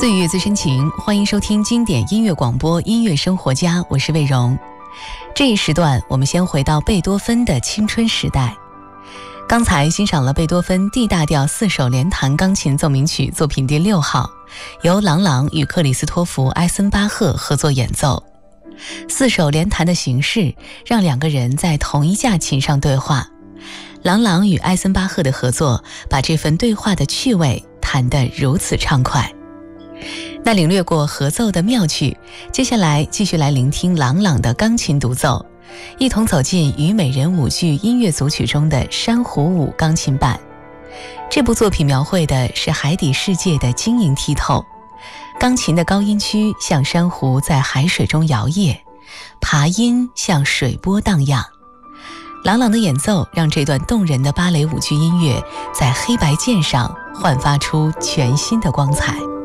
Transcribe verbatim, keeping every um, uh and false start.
岁月最深情，欢迎收听经典音乐广播音乐生活家，我是魏荣。这一时段我们先回到贝多芬的青春时代。刚才欣赏了贝多芬 D 大调四手联弹钢琴奏鸣曲作品第六号，由郎朗与克里斯托弗·埃森巴赫合作演奏。四手联弹的形式让两个人在同一架琴上对话，郎朗与埃森巴赫的合作把这份对话的趣味弹得如此畅快。那领略过合奏的妙趣，接下来继续来聆听郎朗的钢琴独奏，一同走进虞美人舞剧音乐组曲中的珊瑚舞钢琴版。这部作品描绘的是海底世界的晶莹剔透，钢琴的高音区像珊瑚在海水中摇曳，爬音像水波荡漾。郎朗的演奏让这段动人的芭蕾舞剧音乐在黑白键上焕发出全新的光彩。